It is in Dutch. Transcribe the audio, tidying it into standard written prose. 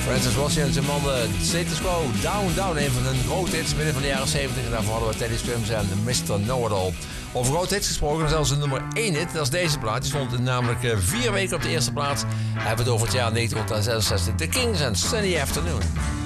Francis Washington, man, Status Quo, Down, Down. Een van hun grote hits midden van de jaren 70. En daarvoor hadden we Teddy Swims en Mr. Know-It-All. Over grote hits gesproken, zelfs een nummer 1 hit. Dat is deze plaat. Die stond namelijk 4 weken op de eerste plaats. We hebben het over het jaar 1966. The Kings en Sunny Afternoon.